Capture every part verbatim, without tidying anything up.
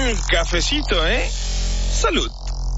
Mmm, cafecito, ¿eh? Salud.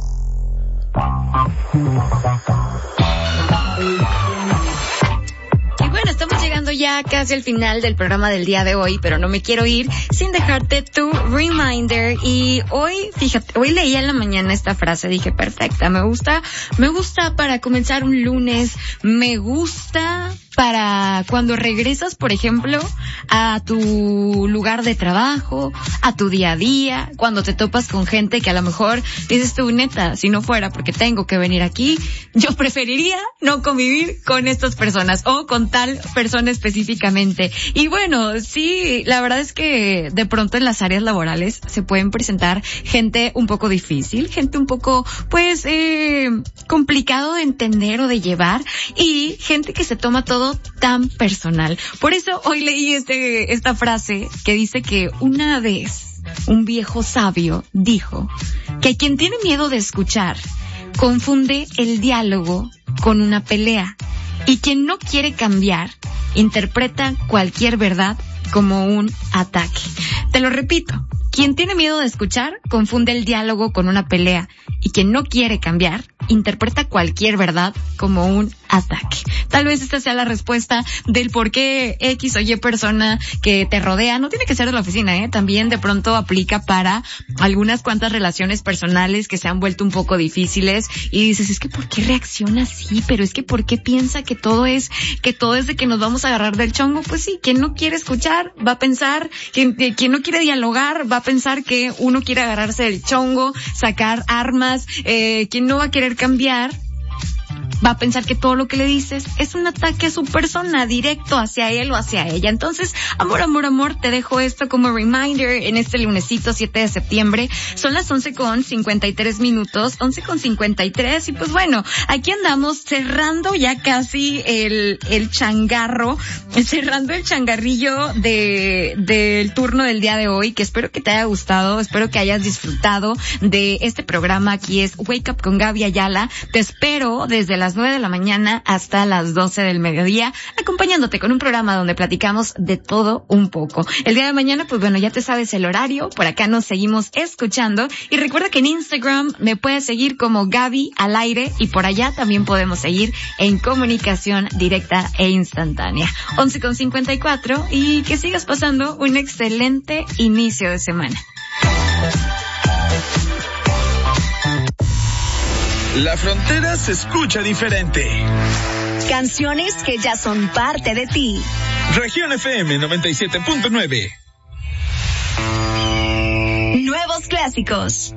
Y bueno, estamos llegando ya casi al final del programa del día de hoy, pero no me quiero ir sin dejarte tu reminder. Y hoy, fíjate, hoy leí en la mañana esta frase, dije, perfecta, me gusta, me gusta para comenzar un lunes, me gusta para cuando regresas, por ejemplo, a tu lugar de trabajo, a tu día a día, cuando te topas con gente que a lo mejor dices tú, neta, si no fuera porque tengo que venir aquí, yo preferiría no convivir con estas personas o con tal persona específicamente. Y bueno, sí, la verdad es que de pronto en las áreas laborales se pueden presentar gente un poco difícil, gente un poco, pues, eh, complicado de entender o de llevar, y gente que se toma todo tan personal. Por eso hoy leí este, esta frase que dice que una vez un viejo sabio dijo que quien tiene miedo de escuchar confunde el diálogo con una pelea, y quien no quiere cambiar interpreta cualquier verdad como un ataque. Te lo repito, quien tiene miedo de escuchar confunde el diálogo con una pelea, y quien no quiere cambiar interpreta cualquier verdad como un ataque. Tal vez esta sea la respuesta del por qué X o Y persona que te rodea, no tiene que ser de la oficina, ¿eh? También de pronto aplica para algunas cuantas relaciones personales que se han vuelto un poco difíciles, y dices, es que ¿por qué reacciona así? Pero es que ¿por qué piensa que todo es, que todo es de que nos vamos a agarrar del chongo? Pues sí, quien no quiere escuchar va a pensar, quien, quien no quiere dialogar va a pensar que uno quiere agarrarse del chongo, sacar armas, eh, quien no va a querer cambiar va a pensar que todo lo que le dices es un ataque a su persona, directo hacia él o hacia ella. Entonces, amor, amor, amor, te dejo esto como reminder en este lunesito siete de septiembre. Son las once con cincuenta y tres minutos, once con cincuenta y tres, y pues bueno, aquí andamos cerrando ya casi el, el changarro, cerrando el changarrillo de, del turno del día de hoy, que espero que te haya gustado, espero que hayas disfrutado de este programa. Aquí es Wake Up con Gaby Ayala. Te espero desde las nueve de la mañana hasta las doce del mediodía, acompañándote con un programa donde platicamos de todo un poco. El día de mañana, pues bueno, ya te sabes el horario, por acá nos seguimos escuchando, y recuerda que en Instagram me puedes seguir como Gaby al aire, y por allá también podemos seguir en comunicación directa e instantánea. once con cincuenta y cuatro, y que sigas pasando un excelente inicio de semana. La frontera se escucha diferente. Canciones que ya son parte de ti. Región F M noventa y siete punto nueve. Nuevos clásicos.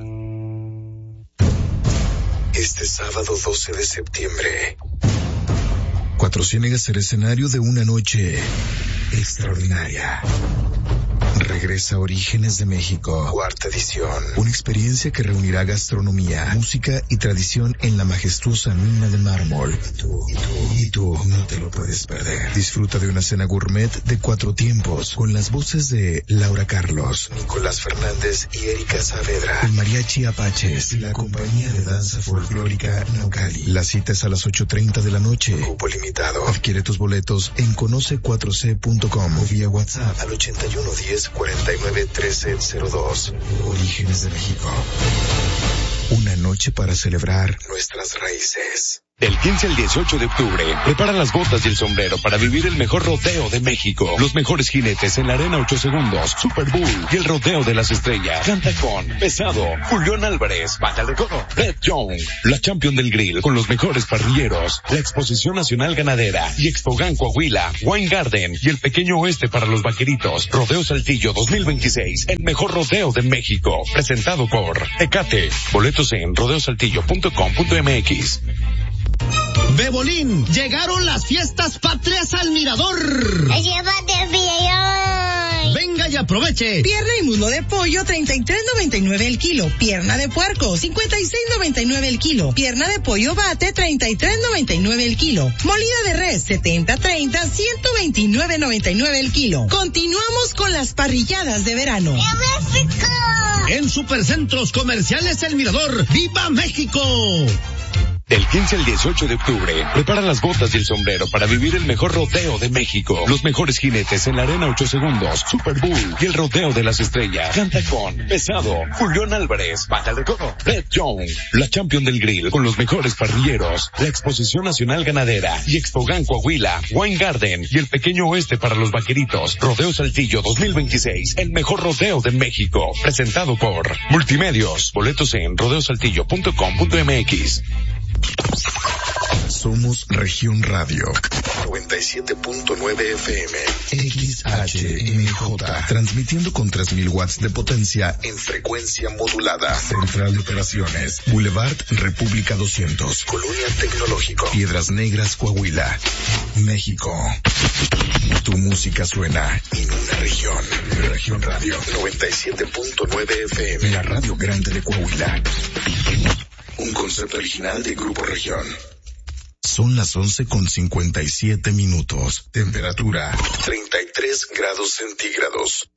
Este sábado doce de septiembre, Cuatro Ciénegas será escenario de una noche extraordinaria. Regresa Orígenes de México, cuarta edición. Una experiencia que reunirá gastronomía, música y tradición en la majestuosa mina de mármol. Y tú, y tú, y tú, no te lo puedes perder. Disfruta de una cena gourmet de cuatro tiempos, con las voces de Laura Carlos, Nicolás Fernández y Erika Saavedra, el mariachi Apaches y la compañía de danza folclórica Naucali. La cita es a las ocho treinta de la noche. Cupo limitado. Adquiere tus boletos en conoce cuatro c punto com o vía WhatsApp al ochenta y uno diez cuarenta y nueve trece cero dos. Orígenes de México. Una noche para celebrar nuestras raíces. Del quince al dieciocho de octubre, prepara las botas y el sombrero para vivir el mejor rodeo de México. Los mejores jinetes en la arena ocho segundos, Super Bull y el rodeo de las estrellas. Canta con Pesado, Julián Álvarez, Baja el Recodo, Red Young, la Champion del Grill con los mejores parrilleros, la Exposición Nacional Ganadera y Expogan Coahuila, Wine Garden y el Pequeño Oeste para los vaqueritos. Rodeo Saltillo dos mil veintiséis, el mejor rodeo de México. Presentado por Tecate. Boletos en rodeo saltillo punto com punto m x. Bebolín, llegaron las fiestas patrias al Mirador. Llévate el billón. Venga y aproveche. Pierna y muslo de pollo, treinta y tres noventa y nueve el kilo. Pierna de puerco, cincuenta y seis noventa y nueve el kilo. Pierna de pollo bate, treinta y tres noventa y nueve el kilo. Molida de res, setenta treinta, ciento veintinueve noventa y nueve el kilo. Continuamos con las parrilladas de verano. ¡Viva México! En Supercentros Comerciales El Mirador, ¡viva México! Del quince al dieciocho de octubre, prepara las botas y el sombrero para vivir el mejor rodeo de México. Los mejores jinetes en la arena ocho segundos, Super Bull y el rodeo de las estrellas. Canta con Pesado, Julián Álvarez, Baja de Codo, Red Young, la Champion del Grill con los mejores parrilleros, la Exposición Nacional Ganadera y Expogan Coahuila, Wine Garden y el Pequeño Oeste para los vaqueritos. Rodeo Saltillo dos mil veintiséis, el mejor rodeo de México. Presentado por Multimedios. Boletos en rodeo saltillo punto com punto m x. Somos Región Radio noventa y siete punto nueve F M X H M J, transmitiendo con tres mil watts de potencia en frecuencia modulada. Central de Operaciones, Boulevard República doscientos, Colonia Tecnológico, Piedras Negras, Coahuila, México. Tu música suena en una región. Región Radio noventa y siete punto nueve F M, la radio grande de Coahuila. Un concepto original de Grupo Región. Son las once con cincuenta y siete minutos. Temperatura treinta y tres grados centígrados.